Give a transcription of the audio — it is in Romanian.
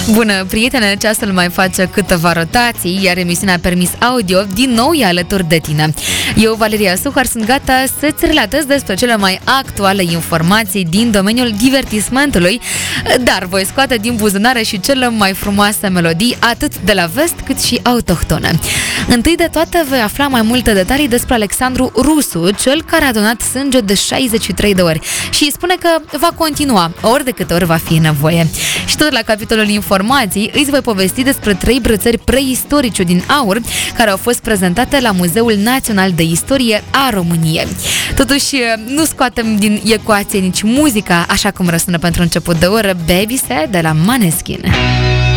Bună, prietene, ceasul mai face câteva rotații, iar emisiunea Permis Audio din nou e alături de tine. Eu, Valeria Suhar, sunt gata să-ți relatez despre cele mai actuale informații din domeniul divertismentului, dar voi scoate din buzunare și cele mai frumoase melodii, atât de la vest cât și autohtone. Întâi de toate vei afla mai multe detalii despre Alexandru Rusu, cel care a donat sânge de 63 de ori și spune că va continua ori de câte ori va fi nevoie. Și tot la capitolul informații îți voi povesti despre 3 brățări preistorice din aur care au fost prezentate la Muzeul Național de Istorie a României. Totuși, nu scoatem din ecuație nici muzica, așa cum răsună pentru început de oră Baby Set de la Maneskin.